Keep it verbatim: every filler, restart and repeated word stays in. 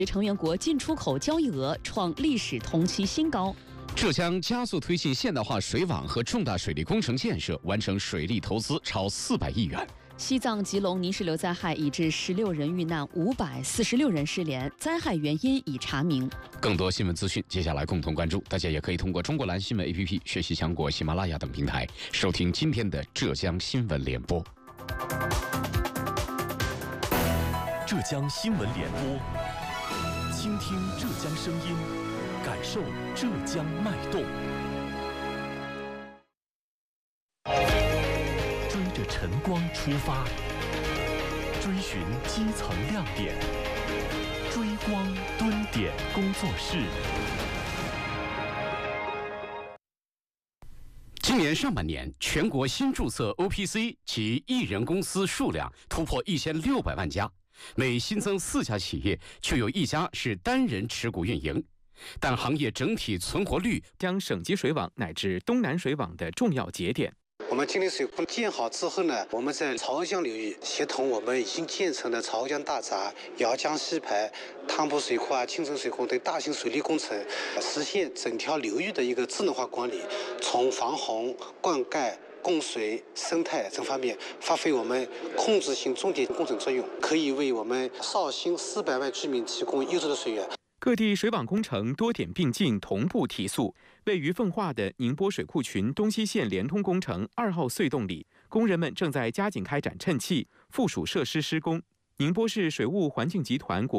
成员国进出口交易额创历史同期新高。 浙江加速推进现代化水网和重大水利工程建设，完成水利投资超四百亿元。 西藏吉隆泥石流灾害已致十六人遇难，五百四十六人失联，灾害原因已查明。 更多新闻资讯，接下来共同关注。大家也可以通过中国蓝新闻 A P P、学习强国、喜马拉雅等平台收听今天的浙江新闻联播。 浙江新闻联播，倾听浙江声音，感受浙江脉动。追着晨光出发，追寻基层亮点，追光蹲点工作室。 今年上半年，全国新注册 O P C 及艺人公司数量突破一千六百万家，每新增四家企业就有一家是单人持股运营。但行业整体存活率将省级水网乃至东南水网的重要节点。 我们金陵水库建好之后呢，我们在潮江流域协同我们已经建成的潮江大闸、姚江西排、汤浦水库啊、青城水库等大型水利工程，实现整条流域的一个智能化管理，从防洪、灌溉、供水、生态等方面发挥我们控制性重点工程作用，可以为我们绍兴四百万居民提供优质的水源。 各地水网工程多点并进，同步提速。位于奉化的宁波水库群东西线联通工程二号隧洞里，工人们正在加紧开展衬气、附属设施施工。宁波市水务环境集团国